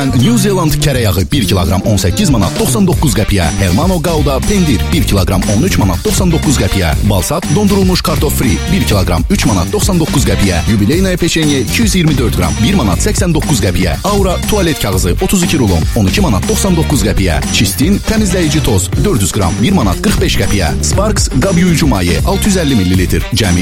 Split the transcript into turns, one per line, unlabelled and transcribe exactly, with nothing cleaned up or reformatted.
Bişkəkdən New Zealand kərə yağı bir kiloqram on səkkiz manat doxsan doqquz qəpiyə, Hermano Gouda pendir bir kiloqram on üç manat doxsan doqquz qəpiyə, Balsat dondurulmuş kartof fri bir kiloqram üç manat doxsan doqquz qəpiyə, Yubileyная peşenye iki yüz iyirmi dörd qram bir manat səksən doqquz qəpiyə, Aura tualet kağızı otuz iki rulon on iki manat doxsan doqquz qəpiyə, Çistin təmizləyici toz dörd yüz qram bir manat qırx beş qəpiyə, Sparks qab yuyucu maye altı yüz əlli millilitr cəmi